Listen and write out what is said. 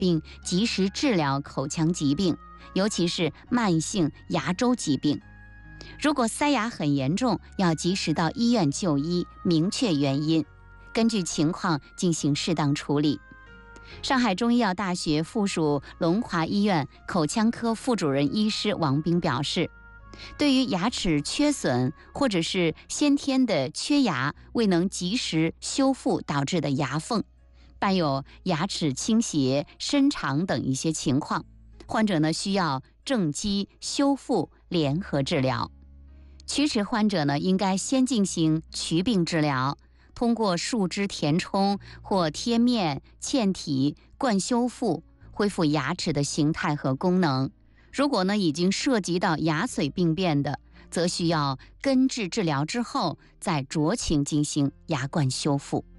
并及时治疗口腔疾病，尤其是慢性牙周疾病。如果塞牙很严重，要及时到医院就医，明确原因，根据情况进行适当处理。上海中医药大学附属龙华医院口腔科副主任医师王斌表示，对于牙齿缺损或者是先天的缺牙未能及时修复导致的牙缝，伴有牙齿倾斜、伸长等一些情况，患者呢需要正畸修复联合治疗。龋齿患者呢应该先进行龋病治疗，通过树脂填充或贴面、嵌体、灌修复，恢复牙齿的形态和功能。如果呢已经涉及到牙髓病变的，则需要根治治疗之后再酌情进行牙冠修复。